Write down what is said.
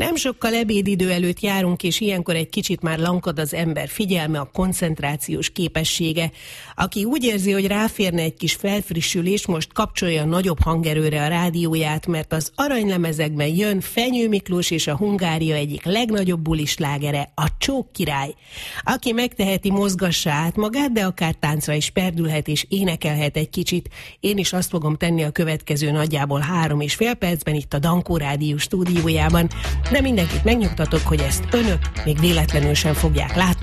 Nem sokkal ebédidő előtt járunk, és ilyenkor egy kicsit már lankad az ember figyelme, a koncentrációs képessége. Aki úgy érzi, hogy ráférne egy kis felfrissülés, most kapcsolja nagyobb hangerőre a rádióját, mert az aranylemezekben jön Fenyő Miklós és a Hungária egyik legnagyobb bulislágere, a Csók király. Aki megteheti, mozgassa át magát, de akár táncra is perdülhet és énekelhet egy kicsit. Én is azt fogom tenni a következő nagyjából 3,5 percben itt a Dankó Rádió stúdiójában, de mindenkit megnyugtatok, hogy ezt önök még véletlenül sem fogják látni,